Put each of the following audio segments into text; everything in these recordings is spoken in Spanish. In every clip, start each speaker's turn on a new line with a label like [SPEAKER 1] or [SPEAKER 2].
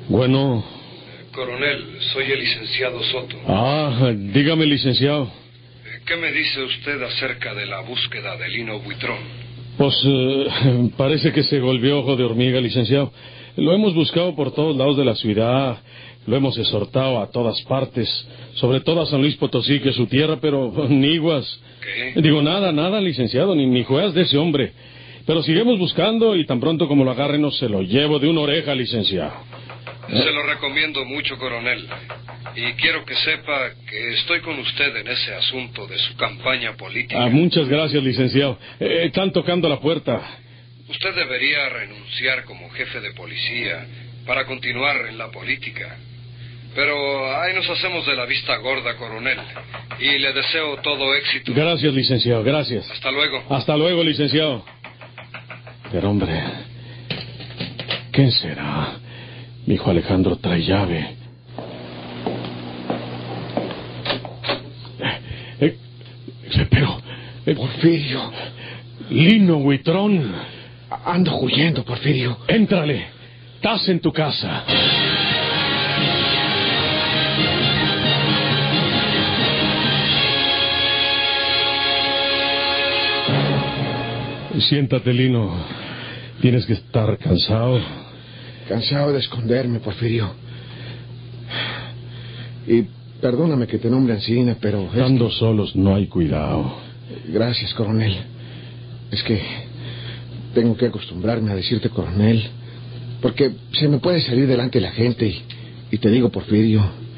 [SPEAKER 1] Bueno.
[SPEAKER 2] Coronel, soy el licenciado Soto.
[SPEAKER 1] Dígame, licenciado.
[SPEAKER 2] ¿Qué me dice usted acerca de la búsqueda de Lino Buitrón?
[SPEAKER 1] Pues parece que se volvió ojo de hormiga, licenciado. Lo hemos buscado por todos lados de la ciudad, lo hemos exhortado a todas partes, sobre todo a San Luis Potosí, que es su tierra, pero ni guas.
[SPEAKER 2] ¿Qué?
[SPEAKER 1] Digo, nada, licenciado, ni juegas de ese hombre. Pero seguimos buscando y tan pronto como lo agarren, no se lo llevo de una oreja, licenciado.
[SPEAKER 2] Se lo recomiendo mucho, coronel. Y quiero que sepa que estoy con usted en ese asunto de su campaña política.
[SPEAKER 1] Muchas gracias, licenciado. Están tocando la puerta.
[SPEAKER 2] Usted debería renunciar como jefe de policía para continuar en la política. Pero ahí nos hacemos de la vista gorda, coronel. Y le deseo todo éxito.
[SPEAKER 1] Gracias, licenciado, gracias.
[SPEAKER 2] Hasta luego.
[SPEAKER 1] Hasta luego, licenciado. Pero, hombre, ¿quién será? Mi hijo Alejandro trae llave. Pero...
[SPEAKER 3] Porfirio.
[SPEAKER 1] Lino Buitrón.
[SPEAKER 3] Ando huyendo, Porfirio.
[SPEAKER 1] Éntrale. Estás en tu casa. Siéntate, Lino. Tienes que estar cansado.
[SPEAKER 3] Cansado de esconderme, Porfirio. Y perdóname que te nombre Encina, pero...
[SPEAKER 1] Estando solos no hay cuidado.
[SPEAKER 3] Gracias, coronel. Es que tengo que acostumbrarme a decirte coronel, porque se me puede salir delante la gente y te digo Porfirio.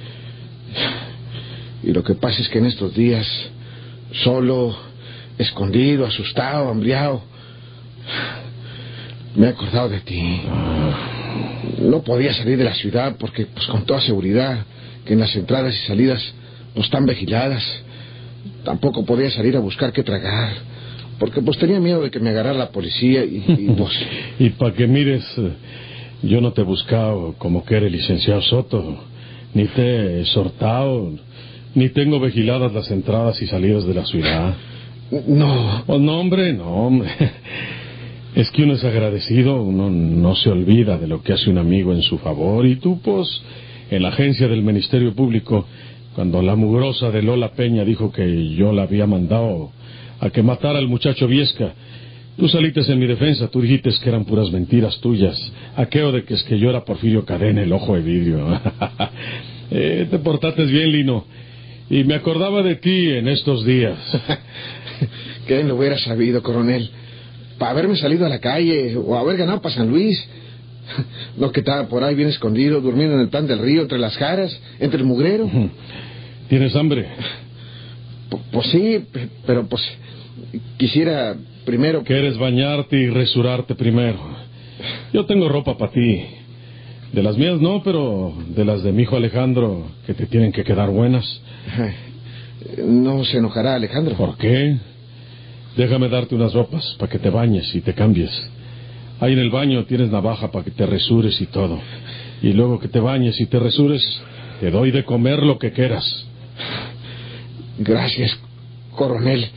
[SPEAKER 3] Y lo que pasa es que en estos días, solo, escondido, asustado, hambriado, me he acordado de ti. No podía salir de la ciudad porque, pues, con toda seguridad, que en las entradas y salidas no están vigiladas. Tampoco podía salir a buscar qué tragar, porque pues tenía miedo de que me agarrara la policía y pues...
[SPEAKER 1] Y para que mires, yo no te he buscado como que eres licenciado Soto, ni te he exhortado, ni tengo vigiladas las entradas y salidas de la ciudad.
[SPEAKER 3] No.
[SPEAKER 1] Oh, no, hombre. Es que uno es agradecido, uno no se olvida de lo que hace un amigo en su favor. Y tú, pues, en la agencia del Ministerio Público, cuando la mugrosa de Lola Peña dijo que yo la había mandado a que matara al muchacho Viesca, tú saliste en mi defensa, tú dijiste que eran puras mentiras tuyas, aquello de que es que yo era Porfirio Cadena, el ojo de vidrio. Te portaste bien, Lino, y me acordaba de ti en estos días.
[SPEAKER 3] ¿Quién lo hubiera sabido, coronel? Para haberme salido a la calle o haber ganado para San Luis. No, que estaba por ahí bien escondido, durmiendo en el plan del río, entre las jaras, entre el mugrero.
[SPEAKER 1] ¿Tienes hambre?
[SPEAKER 3] Pues sí, pero pues quisiera primero...
[SPEAKER 1] ¿Quieres bañarte y resurarte primero? Yo tengo ropa para ti. De las mías no, pero de las de mi hijo Alejandro, que te tienen que quedar buenas.
[SPEAKER 3] ¿No se enojará Alejandro?
[SPEAKER 1] ¿Por qué? Déjame darte unas ropas para que te bañes y te cambies. Ahí en el baño tienes navaja para que te resures y todo. Y luego que te bañes y te resures, te doy de comer lo que quieras.
[SPEAKER 3] Gracias, coronel.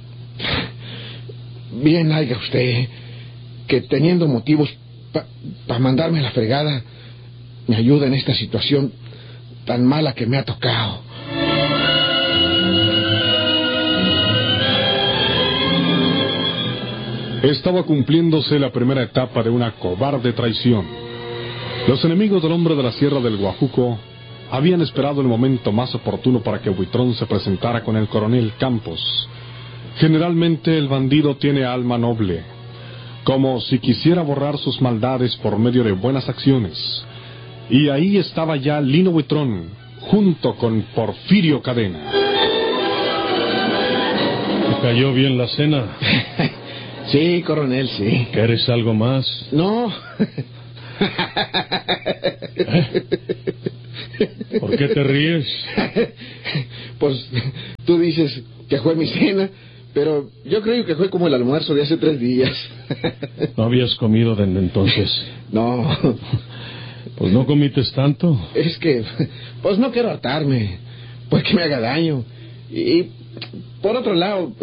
[SPEAKER 3] Bien haya usted que teniendo motivos para mandarme a la fregada, me ayuda en esta situación tan mala que me ha tocado.
[SPEAKER 4] Estaba cumpliéndose la primera etapa de una cobarde traición. Los enemigos del hombre de la Sierra del Guajuco habían esperado el momento más oportuno para que Buitrón se presentara con el coronel Campos. Generalmente el bandido tiene alma noble, como si quisiera borrar sus maldades por medio de buenas acciones. Y ahí estaba ya Lino Buitrón, junto con Porfirio Cadena.
[SPEAKER 1] ¿Te cayó bien la cena?
[SPEAKER 3] Sí, coronel, sí.
[SPEAKER 1] ¿Quieres algo más?
[SPEAKER 3] No.
[SPEAKER 1] ¿Por qué te ríes?
[SPEAKER 3] Pues tú dices que fue mi cena, pero yo creo que fue como el almuerzo de hace 3 días.
[SPEAKER 1] ¿No habías comido desde entonces?
[SPEAKER 3] No.
[SPEAKER 1] Pues no comites tanto.
[SPEAKER 3] Es que, pues no quiero hartarme, pues que me haga daño. Y por otro lado,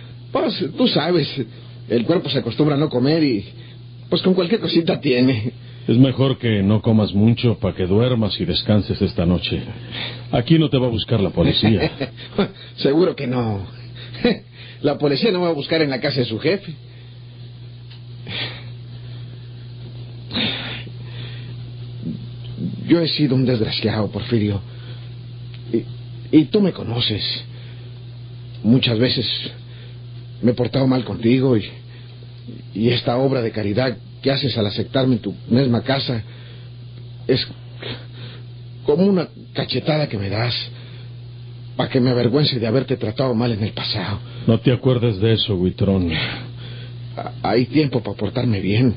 [SPEAKER 3] pues tú sabes, el cuerpo se acostumbra a no comer y pues con cualquier cosita tiene.
[SPEAKER 1] Es mejor que no comas mucho para que duermas y descanses esta noche. Aquí no te va a buscar la policía.
[SPEAKER 3] Seguro que no. La policía no va a buscar en la casa de su jefe. Yo he sido un desgraciado, Porfirio. Y tú me conoces. Muchas veces me he portado mal contigo y esta obra de caridad que haces al aceptarme en tu misma casa es como una cachetada que me das para que me avergüence de haberte tratado mal en el pasado.
[SPEAKER 1] No te acuerdes de eso, Huitrón.
[SPEAKER 3] Hay tiempo para portarme bien.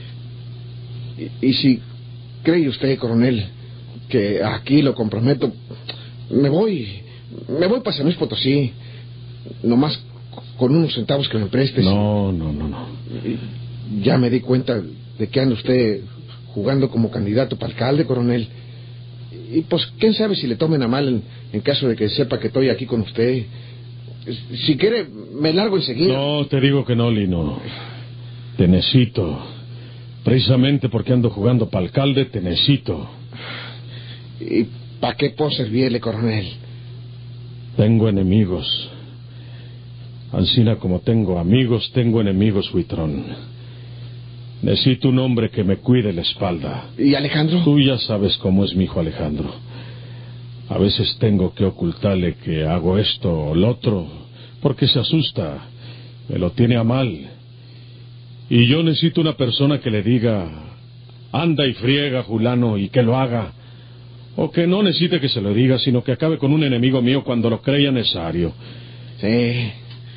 [SPEAKER 3] Y si cree usted, coronel, que aquí lo comprometo, me voy para San Luis Potosí, nomás con unos centavos que me prestes.
[SPEAKER 1] No.
[SPEAKER 3] Ya me di cuenta de que anda usted jugando como candidato para alcalde, coronel. Y pues, quién sabe si le tomen a mal en caso de que sepa que estoy aquí con usted. Si quiere, me largo enseguida.
[SPEAKER 1] No, te digo que no, Lino. Te necesito. Precisamente porque ando jugando para alcalde, te necesito.
[SPEAKER 3] ¿Y para qué puedo servirle, coronel?
[SPEAKER 1] Tengo enemigos. Ancina como tengo amigos, tengo enemigos, Huitrón. Necesito un hombre que me cuide la espalda.
[SPEAKER 3] ¿Y Alejandro?
[SPEAKER 1] Tú ya sabes cómo es mi hijo Alejandro. A veces tengo que ocultarle que hago esto o lo otro, porque se asusta, me lo tiene a mal. Y yo necesito una persona que le diga, anda y friega, fulano, y que lo haga. O que no necesite que se lo diga, sino que acabe con un enemigo mío cuando lo crea necesario.
[SPEAKER 3] Sí.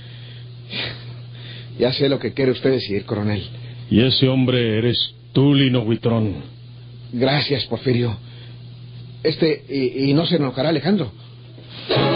[SPEAKER 3] Ya sé lo que quiere usted decir, coronel.
[SPEAKER 1] Y ese hombre eres tú, Lino Huitrón.
[SPEAKER 3] Gracias, Porfirio. ¿Y no se enojará Alejandro?